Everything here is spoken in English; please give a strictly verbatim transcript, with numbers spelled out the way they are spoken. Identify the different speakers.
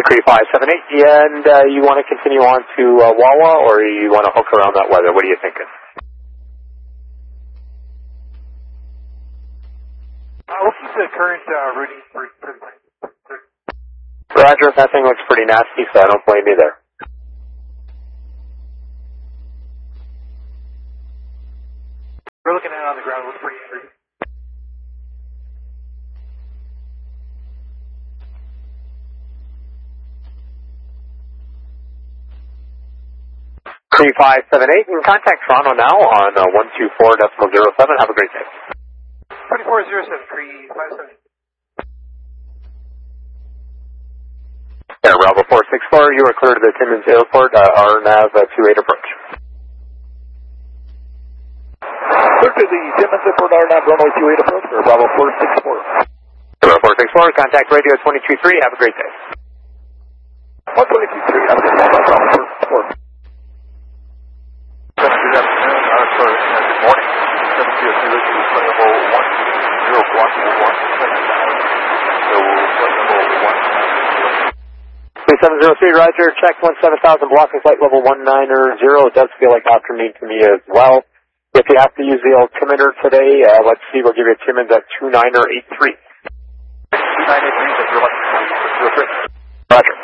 Speaker 1: three five seven eight, and uh, you want to continue on to uh, Wawa, or you want to hook around that weather? What are you thinking?
Speaker 2: Uh, we'll keep the current uh, routing for for the time.
Speaker 1: Roger, that thing looks pretty nasty, so I don't blame you there.
Speaker 2: We're looking at it on the ground. It looks pretty angry.
Speaker 1: three five seven eight, and contact Toronto now on uh, one two four point zero seven. Have a great day.
Speaker 2: twenty-four zero seven, three five seven.
Speaker 1: Yeah, Bravo four six four, you are clear to the Timmins Airport, uh, R NAV uh, two eight approach.
Speaker 2: Clear to the Timmins Airport, R NAV runway two eight approach, or Bravo four six four.
Speaker 1: Bravo four six four, contact radio twenty-two three, have a great day.
Speaker 2: one twenty-two three, have a good day, Bravo four six four.
Speaker 3: Good afternoon, uh, sorry, uh, good morning. seven zero three, this is flight level one zero one one, second down. So, flight level one nine zero.
Speaker 1: seven zero three, Roger, check one seven thousand, blocking flight level one nine zero. It does feel like afternoon to me as well. If you have to use the altimeter today, uh, let's see, we'll give you a Timmins at two nine eight three.
Speaker 3: two nine eight three.